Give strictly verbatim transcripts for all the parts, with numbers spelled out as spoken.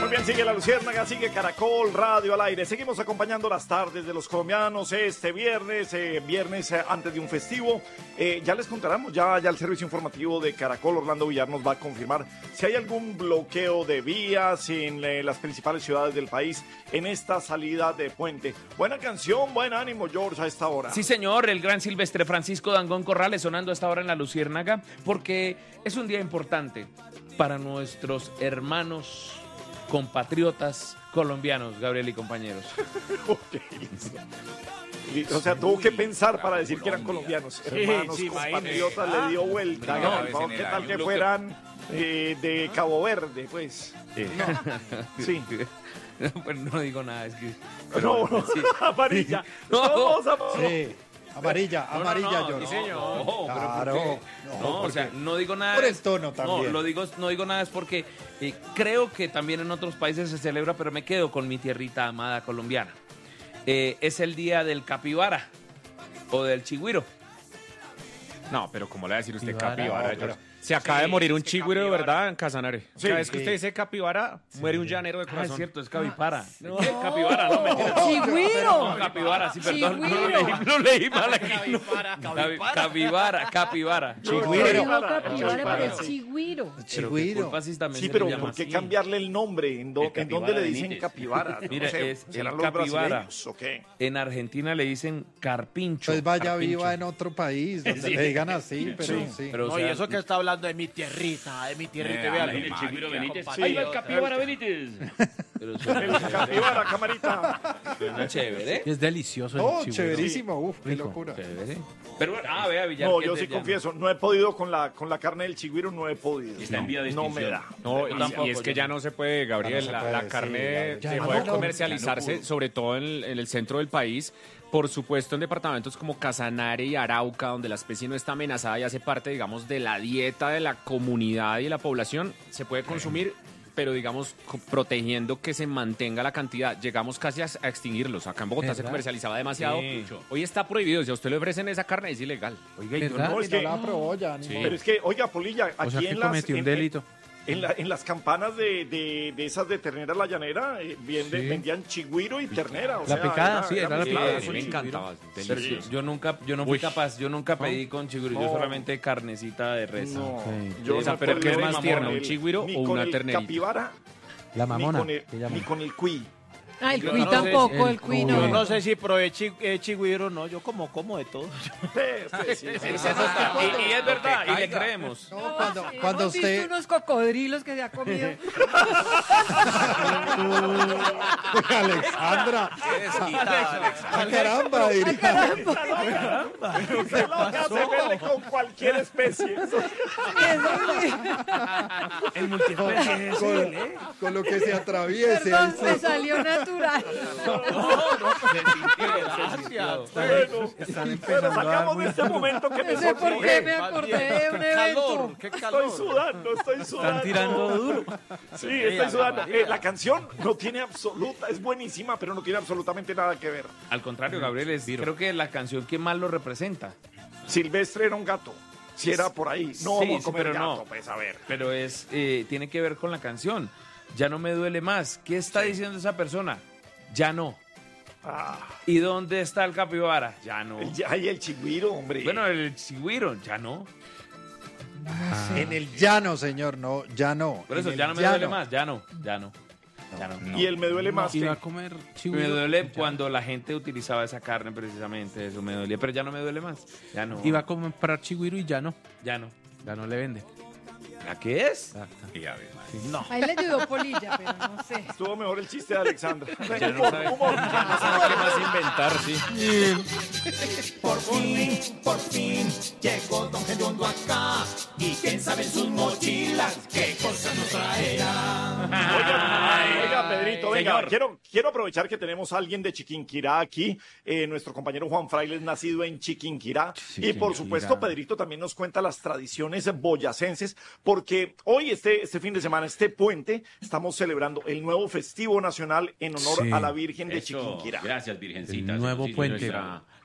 bien, sigue La Luciérnaga, sigue Caracol Radio al aire. Seguimos acompañando las tardes de los colombianos este viernes, eh, viernes eh, antes de un festivo. Eh, ya les contaremos, ya, ya el servicio informativo de Caracol, Orlando Villar, nos va a confirmar si hay algún bloqueo de vías en eh, las principales ciudades del país en esta salida de puente. Buena canción, buen ánimo, George, a esta hora. Sí, señor, el gran Silvestre Francisco Dangond Corrales sonando a esta hora en La Luciérnaga, porque es un día importante para nuestros hermanos compatriotas colombianos, Gabriel y compañeros. Okay, o sea, tuvo que pensar para decir que eran colombianos. Sí, hermanos, sí, compatriotas, le dio vuelta. No, no, ¿qué tal que fueran eh, de Cabo Verde, pues? Sí. No. Sí. No, pues no digo nada, es que... No, no, sí. Amarilla. No, somos amarilla. Sí. Amarilla, amarilla, no, no, no, yo. sí, señor. No, claro. No, no, o sea, no digo nada. Por el tono también. No, lo digo, no digo nada es porque eh, creo que también en otros países se celebra, pero me quedo con mi tierrita amada colombiana. Eh, es el día del capibara o del chigüiro. No, pero ¿cómo le va a decir usted Capibara, capibara? no, pero- Se acaba Sí, de morir un es que chigüiro de capibara. verdad en Casanare. Sí, Cada vez sí. que usted dice capibara, muere un llanero de Ah, es corazón. cierto, es capibara. No. Capibara, no, mentira. ¡Chigüiro! No, capibara, sí, perdón. No Chigüiro. lo leí, lo leí mal aquí. Cabi- Capibara, capibara. Chigüiro. No, capibara, pero es Sí. chigüiro. Pero qué Chigüiro. culpa si también Sí, se pero le llama ¿por qué así? cambiarle el nombre? ¿En, do- El ¿en capibara dónde le de dicen Benítez. capibara? No Mira, sé, es ¿serán el los capibara. brasileños o qué? En Argentina le dicen carpincho. Pues vaya carpincho. viva en otro país, donde Sí. le digan así, pero Sí. sí. Pero, o No, sea, y eso que está hablando de mi tierrita, de mi tierrita, Eh, véalo. el chigüiro Benítez. Sí. Ahí va el capibara Benítez. pero El suena, capibara, camarita. suena chévere. Es delicioso el Oh, chigüiro. chéverísimo, uf, qué Rico. locura. Chévere. Pero bueno, ah, vea, Villar. No, que yo te sí llama. confieso, no he podido con la, con la carne del chigüiro, no he podido. Está en vía de No me extinción. da. No, Yo y, tampoco, y es que yo ya no se puede, Gabriel. Ya no la, se puede, la sí, carne ya- dejó ya de no, comercializarse, ya no sobre todo en el, en el centro del país. Por supuesto, en departamentos como Casanare y Arauca, donde la especie no está amenazada y hace parte, digamos, de la dieta de la comunidad y de la población, se puede consumir, pero, digamos, co- protegiendo que se mantenga la cantidad. Llegamos casi a, a extinguirlos. Acá en Bogotá se ¿Verdad? comercializaba demasiado. Sí. Hoy está prohibido. Si a usted le ofrecen esa carne, es ilegal. Oiga, y yo ¿Verdad? no- No, Y es no que- la aprobó ya, ni modo. Pero es que, oiga, Polilla, aquí O sea, que en las... cometió un en- delito. En, la- en las campanas de, de, de esas de ternera la llanera, eh, vende- Sí. vendían chigüiro y ternera. O La sea, picada, sí, era la mezclada. picada. a mí me encantaba. Pero Delicioso. yo nunca, yo no fui Uy. capaz, yo nunca pedí con chigüiro, yo No. solamente carnecita de res. No, Sí. yo Esa, no he pero podido ¿qué es ni más con tierno, el- un chigüiro ni o con una el ternerita? capibara, La mamona. ni con el, que llaman. ni con el cuy. Ah, el Yo cuy no sé si tampoco, el el cuy cuy- no. Yo no sé si probé chi, eh, chigüiro o no, yo como como de todo. Sí, sí, sí, sí. Y, y es verdad, y le creemos. No, cuando, Sí, cuando hemos visto usted... unos cocodrilos que se ha comido. Alexandra. Ah, caramba, diría. Usted loca se mete con cualquier especie. El multiespecie Con, con lo que se atraviese. Perdón, ahí me sí. salió natural. Gracias. Bueno, Están pero empezando a dar sacamos muy- de este momento que me No sé por qué me sonríe. acordé de un Qué calor, evento. qué Estoy calor. sudando, estoy sudando. Están tirando duro. Sí, estoy sudando. Eh, la canción no tiene absoluta, es buenísima, pero no tiene absolutamente nada que ver. Al contrario, Gabriel, es creo que la canción que más lo representa. Silvestre era un gato. Si era por ahí. No Sí, vamos a sí, comer pero gato, no. pues a ver. Pero es eh, tiene que ver con la canción. Ya no me duele más. ¿Qué está diciendo esa persona? Ya no. Ah, ¿Y dónde está el capibara? Ya no. el, ay, el chigüiro, hombre. Bueno, el chigüiro, ya no. En el llano, señor, no, ya no. Por eso, En el ya no me duele más. Ya no, ya no. Ya no. y él me duele más Iba que... a comer Me chigüiro. duele ya. cuando la gente utilizaba esa carne precisamente, eso me dolía, pero ya no me duele más. Ya no. Iba a comprar chigüiro y ya no. Ya no. Ya no le vende. ¿A qué es? Exacto. Y a ver, Ahí le ayudó Polilla, pero no sé. Estuvo mejor el chiste de Alexandra. Ya no sabe, ya no sabe qué más inventar, sí. Por fin, por fin, llegó Don Gediondo acá. Y quién sabe en sus mochilas qué cosas nos traerá. Oiga, oiga, Pedrito, venga, Señor. quiero, quiero aprovechar que tenemos a alguien de Chiquinquirá aquí, eh, nuestro compañero Juan Frailes, nacido en Chiquinquirá, y por Chiquinquirá. supuesto Pedrito también nos cuenta las tradiciones boyacenses, porque hoy, este, este fin de semana, este puente, estamos celebrando el nuevo festivo nacional en honor Sí. a la Virgen de eso, Chiquinquirá. gracias, Virgencita. El nuevo Sí, puente. nuestra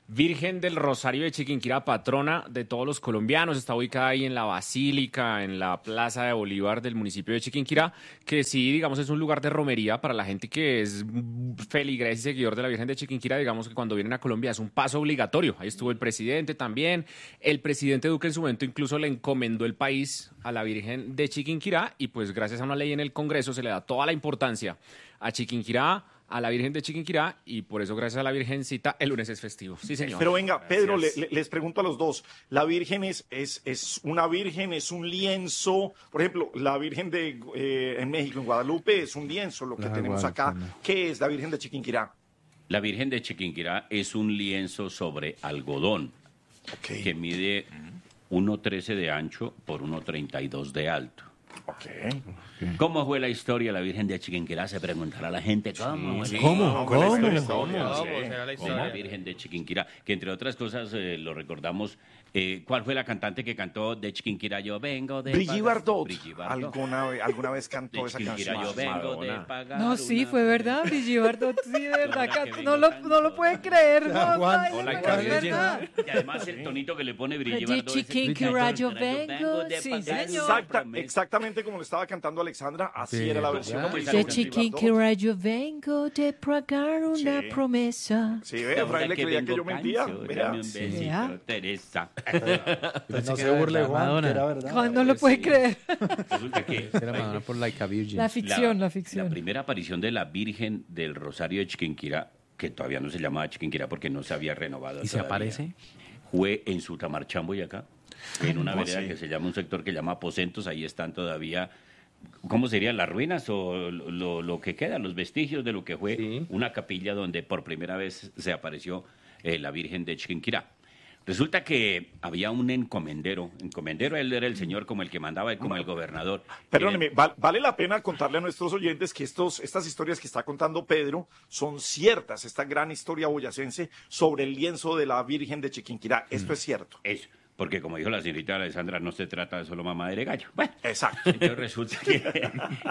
Virgen del Rosario de Chiquinquirá, patrona de todos los colombianos. Está ubicada ahí en la Basílica, en la Plaza de Bolívar del municipio de Chiquinquirá, que sí, digamos, es un lugar de romería para la gente que es feligres y seguidor de la Virgen de Chiquinquirá. Digamos que cuando vienen a Colombia es un paso obligatorio. Ahí estuvo el presidente también. El presidente Duque en su momento incluso le encomendó el país a la Virgen de Chiquinquirá y pues gracias a una ley en el Congreso se le da toda la importancia a Chiquinquirá, a la Virgen de Chiquinquirá, y por eso gracias a la Virgencita el lunes es festivo. Sí, señor. Pero venga, Pedro, le- Gracias. le- les pregunto a los dos, ¿la Virgen es, es, es una Virgen, es un lienzo? Por ejemplo, la Virgen de eh, en México, en Guadalupe, es un lienzo, lo que La tenemos acá. Guadalupe, ¿Qué es la Virgen de Chiquinquirá? La Virgen de Chiquinquirá es un lienzo sobre algodón Ok, que mide uno trece de ancho por uno treinta y dos de alto. ok. ¿Cómo fue la historia de la Virgen de Chiquinquirá? Se preguntará la gente. ¿Cómo? fue? ¿Cómo? ¿Cómo? ¿Cómo? Historia, sí. Como la Virgen de Chiquinquirá, que entre otras cosas eh, lo recordamos. eh, ¿Cuál fue la cantante que cantó de Chiquinquirá? Yo vengo de Brigitte pagar- Bardot, Brigitte Bardot. ¿Alguna, ve- alguna vez De cantó esa Chiquinquirá, canción? yo vengo de Madonna. pagar No, sí, una- fue verdad, Brigitte Bardot, sí, de verdad, Ahora que cantó, vengo no lo, tanto. no lo puede creer, no, Aguanta. baile, Hola, pero es Gabriel. verdad. Y además el tonito que le pone Brigitte De Bardot. ese- Chiquinquirá yo Yo vengo, de sí, pagar señor. una Exacta- promesa. exactamente como le estaba cantando Alexandra, así Sí, era la ¿verdad? versión. De original De Brigitte Bardot. Chiquinquirá yo vengo de pagar una Sí. promesa. Sí, vea, Ahora Fraile creía que vengo yo mentía. canso, Vea. dame un Sí. besito, Vea. Teresa. Pues no que se era burle, verdad, Juan, que Madonna. era verdad. Juan no lo puede sí. creer. Resulta que Era Madonna por Like a Virgin. La ficción, la La ficción. primera aparición de la Virgen del Rosario de Chiquinquirá, que todavía no se llamaba Chiquinquirá porque no se había renovado. ¿Y se todavía, aparece? Fue en Sutamarchán, Boyacá, en una ¿Cómo vereda así? que se llama un sector que llama Aposentos. Ahí están todavía, ¿cómo serían las ruinas o lo, lo- lo que queda, los vestigios de lo que fue Sí. una capilla donde por primera vez se apareció eh, la Virgen de Chiquinquirá? Resulta que había un encomendero. Encomendero, él era el señor como el que mandaba, como el gobernador. Perdóneme, val- vale la pena contarle a nuestros oyentes que estos, estas historias que está contando Pedro son ciertas, esta gran historia boyacense sobre el lienzo de la Virgen de Chiquinquirá. Esto es cierto. Eso, porque como dijo la señorita Alessandra, no se trata de solo mamadera de gallo. Bueno, Exacto. entonces resulta que,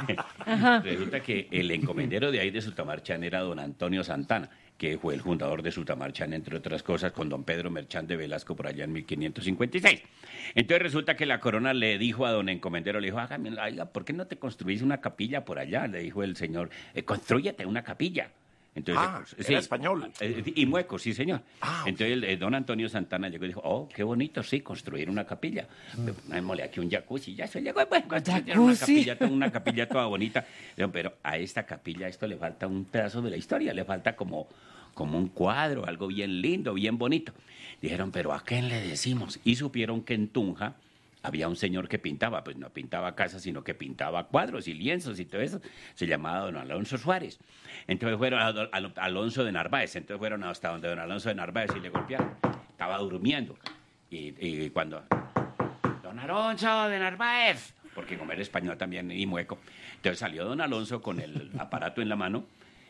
resulta que el encomendero de ahí de Sutamarchán era don Antonio Santana, que fue el fundador de Sutamarchán, entre otras cosas, con don Pedro Merchán de Velasco por allá en mil quinientos cincuenta y seis. Entonces resulta que la corona le dijo a don encomendero, le dijo, hágame, oiga, ¿por qué no te construís una capilla por allá? Le dijo el señor, eh, construyete una capilla. Entonces, Ah, eh, era español. eh, y mueco, sí, señor. Ah, ok. Entonces, el, eh, don Antonio Santana llegó y dijo, oh, qué bonito, sí, construir una capilla. Démosle aquí un jacuzzi, ya se llegó, bueno, construyeron una Jacuzzi. capilla, toda una capilla toda bonita. Dijeron, pero a esta capilla esto le falta un pedazo de la historia, le falta como, como un cuadro, algo bien lindo, bien bonito. Dijeron, pero ¿a quién le decimos? Y supieron que en Tunja había un señor que pintaba, pues no pintaba casas, sino que pintaba cuadros y lienzos y todo eso. Se llamaba don Alonso Suárez. Entonces fueron a don Al- Alonso de Narváez, entonces fueron hasta donde don Alonso de Narváez y le golpearon. Estaba durmiendo. Y, y cuando, don Alonso de Narváez, porque como era español también y mueco, entonces salió don Alonso con el aparato en la mano,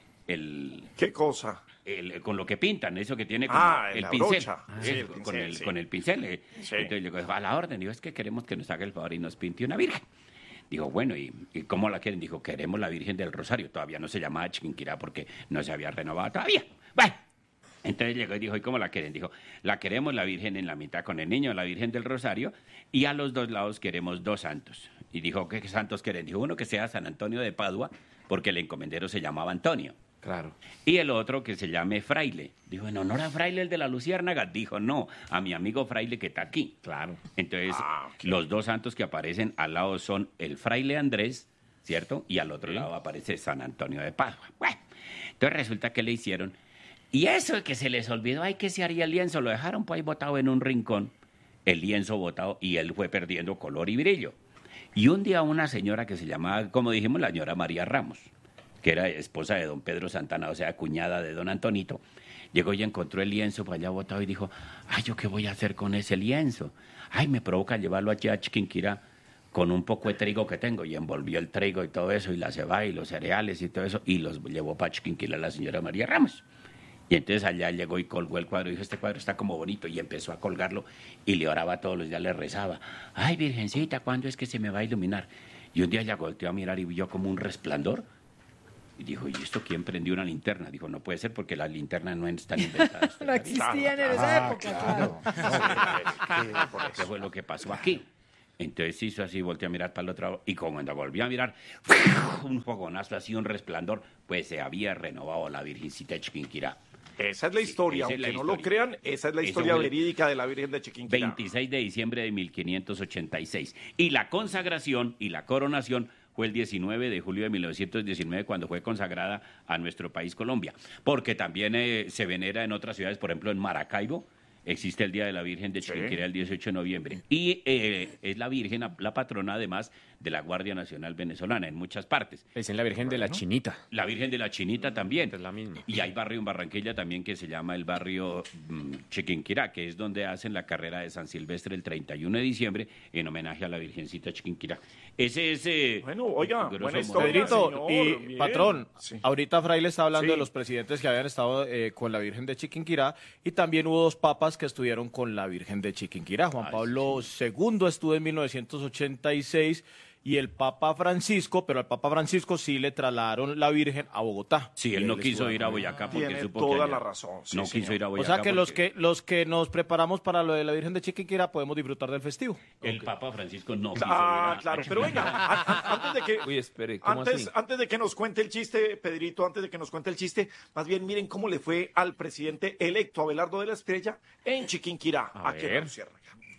el, ¿Qué cosa? el- con lo que pintan, eso que tiene como Ah, el la pincel, brocha. eh, Sí, el con, pincel, el, sí. con el pincel. eh. Sí. Entonces le digo, a la orden, digo, es que queremos que nos haga el favor y nos pinte una virgen. Digo, bueno, ¿y, y cómo la quieren? Dijo, queremos la Virgen del Rosario. Todavía no se llamaba Chiquinquirá porque no se había renovado todavía. Bueno, entonces llegó y dijo, ¿y cómo la quieren? Dijo, la queremos la Virgen en la mitad con el niño, la Virgen del Rosario, y a los dos lados queremos dos santos. Y dijo, ¿qué santos quieren? Dijo, uno que sea San Antonio de Padua, porque el encomendero se llamaba Antonio. Claro. Y el otro que se llame Fraile. Dijo, en honor a Fraile, el de la Luciérnaga. Dijo, no, a mi amigo Fraile que está aquí. Claro. Entonces, Ah, ok. los dos santos que aparecen al lado son el Fraile Andrés, ¿cierto? Y al otro lado aparece San Antonio de Padua. Bueno, entonces resulta que le hicieron. Y eso que se les olvidó, ay, que se haría el lienzo. Lo dejaron pues ahí botado en un rincón, el lienzo botado, y él fue perdiendo color y brillo. Y un día una señora que se llamaba, como dijimos, la señora María Ramos, que era esposa de don Pedro Santana, o sea, cuñada de don Antonito, llegó y encontró el lienzo para allá botado y dijo, ay, ¿yo qué voy a hacer con ese lienzo? Ay, me provoca llevarlo allá a Chiquinquirá con un poco de trigo que tengo. Y envolvió el trigo y todo eso, y la cebada y los cereales y todo eso, y los llevó para Chiquinquirá la señora María Ramos. Y entonces allá llegó y colgó el cuadro y dijo, este cuadro está como bonito, y empezó a colgarlo y le oraba todos los días, le rezaba, ay, Virgencita, ¿cuándo es que se me va a iluminar? Y un día ella volteó a mirar y vio como un resplandor Y dijo, ¿y esto quién prendió una linterna? Dijo, no puede ser porque las linternas no están inventadas. No existían en esa Ah, época, claro. claro. ¿Qué fue lo que pasó aquí? Entonces hizo así, volteó a mirar para el otro lado, y como cuando volvió a mirar, un fogonazo así, un resplandor, pues se había renovado la Virgencita de Chiquinquirá. Esa es la historia, esa es aunque la no lo historia. crean, esa es la Eso historia fue- verídica de la Virgen de Chiquinquirá. veintiséis de diciembre de mil quinientos ochenta y seis. Y la consagración y la coronación fue el diecinueve de julio de mil novecientos diecinueve, cuando fue consagrada a nuestro país Colombia. Porque también eh, se venera en otras ciudades, por ejemplo en Maracaibo, existe el Día de la Virgen de Chiquinquirá el dieciocho de noviembre. Y eh, es la Virgen, la patrona además de la Guardia Nacional Venezolana en muchas partes. Le dicen la Virgen de la Chinita. La Virgen de la Chinita también. Es la misma. Y hay barrio en Barranquilla también que se llama el barrio mm, Chiquinquirá, que es donde hacen la carrera de San Silvestre el treinta y uno de diciembre en homenaje a la Virgencita Chiquinquirá. Ese es... eh, Bueno, oiga, grosso buena modo. historia, Pedrito, señor, y bien. patrón, Sí. ahorita Fraile está hablando Sí. de los presidentes que habían estado eh, con la Virgen de Chiquinquirá y también hubo dos papas que estuvieron con la Virgen de Chiquinquirá. Juan Ay, Pablo segundo estuvo en mil novecientos ochenta y seis y el Papa Francisco, pero al Papa Francisco sí le trasladaron la Virgen a Bogotá. Sí, Y él no estuvo quiso ir a acá. Boyacá porque Tiene supo toda que allá- la razón, sí, no señor. quiso ir a O Boyacá. sea que los porque que los que nos preparamos para lo de la Virgen de Chiquinquirá podemos disfrutar del festivo. el Papa Francisco no quiso Ah, ir a- claro, a pero venga, a- a- antes de que... Uy, espere, ¿cómo Antes, así? antes de que nos cuente el chiste, Pedrito, antes de que nos cuente el chiste, más bien miren cómo le fue al presidente electo Abelardo de la Estrella en Chiquinquirá, A aquí en ver. la Luciérnaga.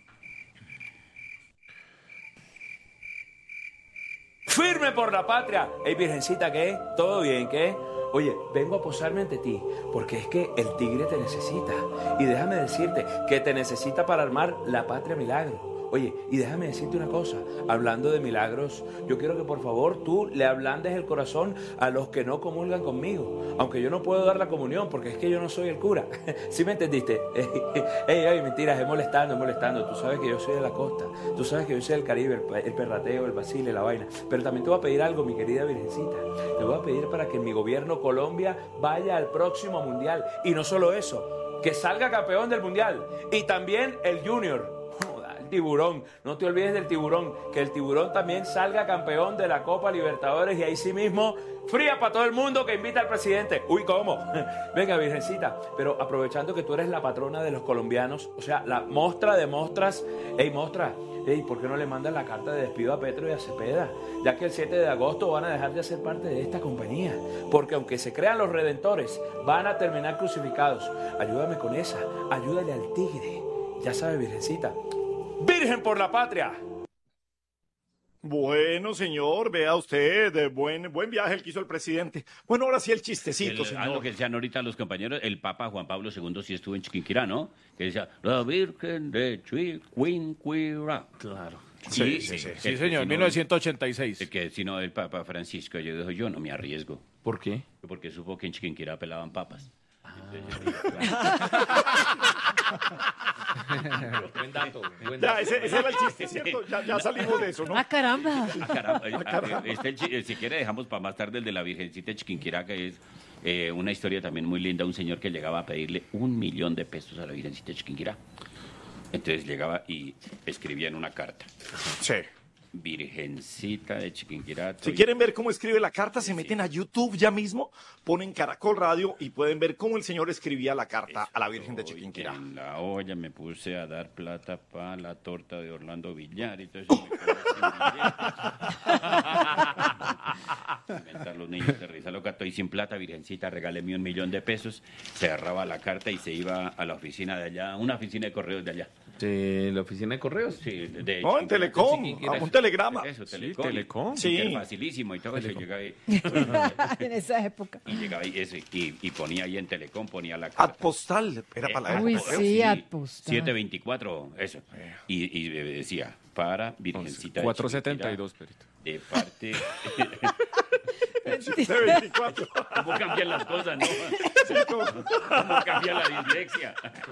Firme por la patria. Ey, virgencita, ¿qué? ¿Todo bien, qué? Oye, vengo a posarme ante ti, porque es que el tigre te necesita. Y déjame decirte que te necesita para armar la patria milagro. Oye, y déjame decirte una cosa, hablando de milagros, yo quiero que por favor tú le ablandes el corazón a los que no comulgan conmigo, aunque yo no puedo dar la comunión porque es que yo no soy el cura. ¿Sí me entendiste? Ey, ey, mentiras, es molestando, es molestando. Tú sabes que yo soy de la costa, tú sabes que yo soy del Caribe, el, el perrateo, el basile, la vaina. Pero también te voy a pedir algo, mi querida virgencita. Te voy a pedir para que mi gobierno Colombia vaya al próximo mundial. Y no solo eso, que salga campeón del mundial. Y también el junior. Tiburón, no te olvides del tiburón, que el tiburón también salga campeón de la Copa Libertadores y ahí sí mismo, fría para todo el mundo que invita al presidente. Uy, ¿cómo? Venga, virgencita, pero aprovechando que tú eres la patrona de los colombianos, o sea, la mostra de mostras, ey, mostra, ey, ¿por qué no le mandan la carta de despido a Petro y a Cepeda? Ya que el siete de agosto van a dejar de ser parte de esta compañía, porque aunque se crean los redentores, van a terminar crucificados. Ayúdame con esa, ayúdale al tigre, ya sabe, virgencita. ¡Virgen por la patria! Bueno, señor, vea usted, eh, buen, buen viaje el que hizo el presidente. Bueno, ahora sí el El- chistecito, ah, lo señor. que decían ahorita los compañeros, el Papa Juan Pablo segundo sí estuvo en Chiquinquirá, ¿no? Que decía, la Virgen de Chiquinquirá. Claro. Sí, sí, sí. Sí, señor, en mil novecientos ochenta y seis. Que si no, el Papa Francisco, yo dijo, yo no me arriesgo. ¿Por qué? Porque supo que en Chiquinquirá pelaban papas. Buen dato, buen Ya, dato. ese, ese era el chiste, ¿cierto? Ya, ya salimos de eso, ¿no? Ah, caramba. Ah, caramba, eh, ah, eh, este el chi- eh, si quiere dejamos para más tarde el de la Virgencita de Chiquinquirá, que es eh, una historia también muy linda, un señor que llegaba a pedirle un millón de pesos a la Virgencita de Chiquinquirá. Entonces llegaba y escribía en una carta, Sí. Virgencita de Chiquinquirá. Si quieren ver cómo escribe la carta, se meten a YouTube ya mismo, ponen Caracol Radio y pueden ver cómo el señor escribía la carta a la Virgen de Chiquinquirá. En la olla me puse a dar plata para la torta de Orlando Villar y todo eso. Me quedé sin billete. Inventar los niños de risa loca, estoy sin plata, virgencita, regáleme un millón de pesos. Se agarraba la carta y se iba a la oficina de allá, una oficina de correos de allá. ¿De la oficina de correos? Sí, de, de No, en Telecom, Chiquinquirá. a un telegrama. Eso, Telecom. Telecom. Sí. Que era facilísimo y todo eso. Llegaba y, En esa época. y llegaba y, eso, y, y ponía ahí en Telecom, ponía la Ad carta. postal, era para la Uy, época. sí, ad postal. siete veinticuatro, eso. Y, y decía, para Virgencita de cuatrocientos setenta y dos, Perito. de parte... siete veinticuatro. ¿Cómo cambian las cosas, no? ¿Cómo cambia la dislexia?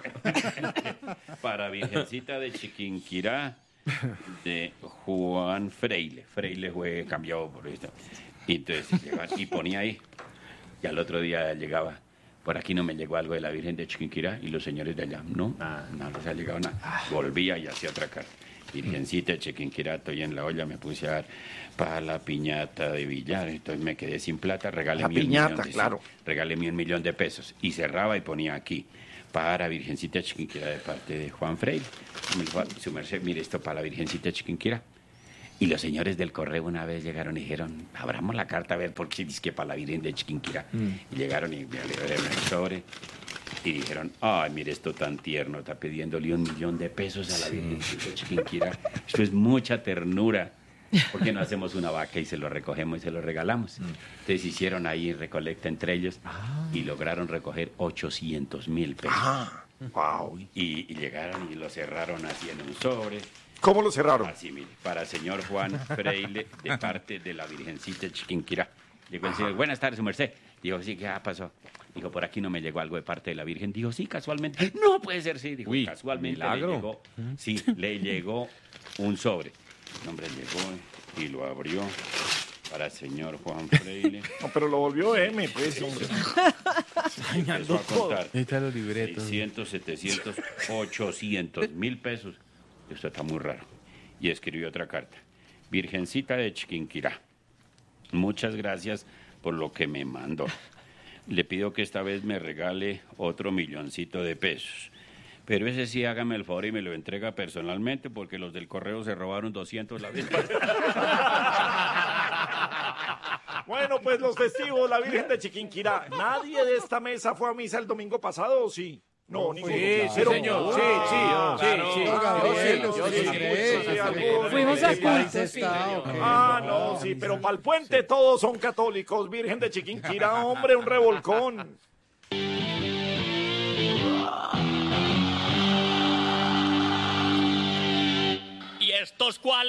Para Virgencita de Chiquinquirá, de Juan Freile. Freile fue cambiado por esto. Y entonces llegaba y ponía ahí. Y al otro día llegaba, por aquí no me llegó algo de la Virgen de Chiquinquirá, y los señores de allá, no, no les ha llegado nada. Volvía y hacía otra carta. Virgencita de Chiquinquirá, estoy en la olla, me puse a dar para la piñata de billar, entonces me quedé sin plata, La regáleme un piñata, millón de, claro. sí, regáleme un millón de pesos. Y cerraba y ponía aquí, para Virgencita de Chiquinquirá de parte de Juan Freire. Me dijo, su merced, mire esto para la Virgencita de Chiquinquirá. Y los señores del correo una vez llegaron y dijeron, abramos la carta a ver por qué dice que para la Virgen de Chiquinquirá. Mm. Y llegaron y me abrieron el sobre y dijeron, ay, mire esto tan tierno, está pidiéndole un millón de pesos a la Virgen de Chiquinquirá. Esto es mucha ternura. ¿Por qué no hacemos una vaca y se lo recogemos y se lo regalamos? Mm. Entonces hicieron ahí recolecta entre ellos ah. y lograron recoger ochocientos mil pesos. Ah, wow. Y, y llegaron y lo cerraron así en un sobre. ¿Cómo lo cerraron? Así, mire, para el señor Juan Freile, de parte de la Virgencita de Chiquinquirá. Llegó el señor, buenas tardes, su merced. Dijo, sí, ¿qué pasó? Dijo, por aquí no me llegó algo de parte de la Virgen. Dijo, sí, casualmente. No puede ser, sí. Dijo, Uy, casualmente milagro. le llegó. Sí, le llegó un sobre. El hombre llegó y lo abrió para el señor Juan Freile. No, pero lo volvió M, pues, hombre. Empezó a contar. Ahí están los libretos. seiscientos, setecientos, ochocientos mil pesos. Esto está muy raro. Y escribió otra carta. Virgencita de Chiquinquirá, muchas gracias por lo que me mandó. Le pido que esta vez me regale otro milloncito de pesos. Pero ese sí, hágame el favor y me lo entrega personalmente porque los del correo se robaron doscientos la vez. Bueno, pues los festivos, la Virgen de Chiquinquirá. ¿Nadie de esta mesa fue a misa el domingo pasado o sí? No, ninguno. Sí, sí, Pero- señor. Sí, sí, Ah, sí, claro. sí. Ah, Gabriel, yo sí, ¿usted yo sí, cree? sí, sí, algunos. Fuimos a Sí, culto, sí, sí. está, ok. Ah, no, sí, pero para el puente todos son católicos. Virgen de Chiquinquirá, hombre, un revolcón. ¿Y estos cuáles?